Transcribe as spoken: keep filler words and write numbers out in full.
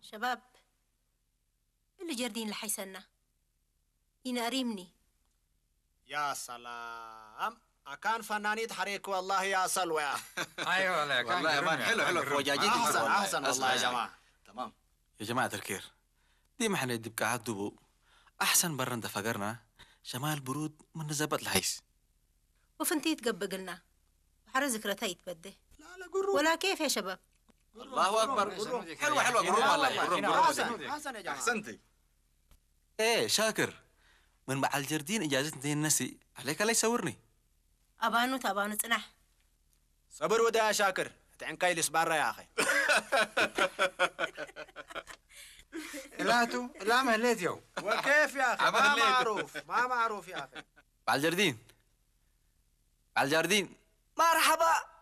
شباب اللي جردين اللي حيسنا يناريمني. يا سلام أكان فنانيت حريك والله يا سلوى. ايوه والله كان والله يا مان حلو حلو فوجاجين أحسن أحسن والله يا جماعة. تمام يا جماعة الخير دي ما حندي بقى عدبو أحسن برا فقرنا شمال برود من زبط الحيس وفنتي تقبقلنا وحر ذكرتها يتبدي. لا لا قروا ولا كيف يا شباب؟ الله أكبر حلوة حلوة قروب والله قروب قروب أحسن أحسن يا جماعة. أحسنتي. إيه شاكر من مع الجردين إجازة انتين النسي عليك لا يصورني. أبانو تابانو تنح صبر ودا يا شاكر تعنكاي لسبارة يا أخي. لا تو لا ما ليت يو وكيف يا أخي ما معروف ما معروف يا أخي. مع الجردين مع الجردين مرحبا.